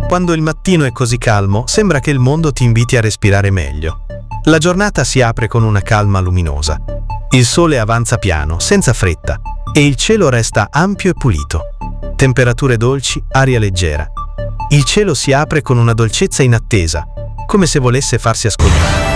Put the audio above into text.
Quando il mattino è così calmo, sembra che il mondo ti inviti a respirare meglio. La giornata si apre con una calma luminosa. Il sole avanza piano, senza fretta, e il cielo resta ampio e pulito. Temperature dolci, aria leggera. Il cielo si apre con una dolcezza inattesa, come se volesse farsi ascoltare.